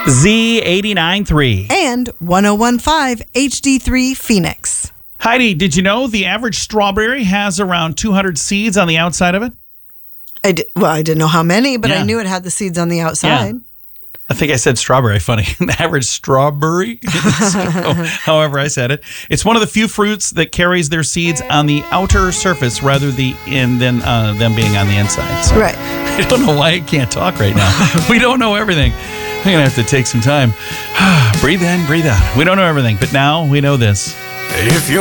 Z89.3. And 101.5 HD3 Phoenix. Heidi, did you know the average strawberry has around 200 seeds on the outside of it? I didn't know how many, but Yeah. I knew it had the seeds on the outside. Yeah. I think I said strawberry. Funny. The average strawberry. However I said it. It's one of the few fruits that carries their seeds on the outer surface rather than them being on the inside. So Right. I don't know why I can't talk right now. We don't know everything. I'm going to have to take some time. Breathe in, breathe out. We don't know everything, but now we know this. If you